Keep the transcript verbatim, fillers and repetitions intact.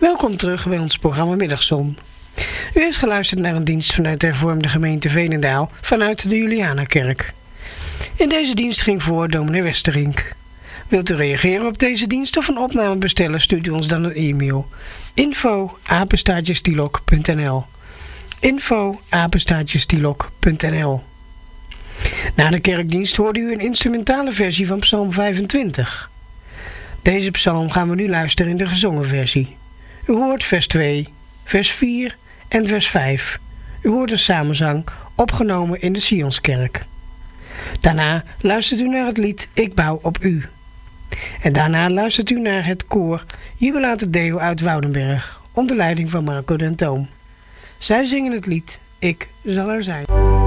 Welkom terug bij ons programma Middagzon. U heeft geluisterd naar een dienst vanuit de hervormde gemeente Veenendaal vanuit de Julianakerk. In deze dienst ging voor dominee Westerink. Wilt u reageren op deze dienst of een opname bestellen, stuurt u ons dan een e-mail. info apenstaartje stilok punt n l info apenstaartje stilok punt n l. Na de kerkdienst hoorde u een instrumentale versie van Psalm vijfentwintig. Deze psalm gaan we nu luisteren in de gezongen versie. U hoort vers twee, vers vier en vers vijf. U hoort een samenzang opgenomen in de Sionskerk. Daarna luistert u naar het lied Ik bouw op u. En daarna luistert u naar het koor Jubilate Deo uit Woudenberg onder leiding van Marco den Toom. Zij zingen het lied Ik zal er zijn.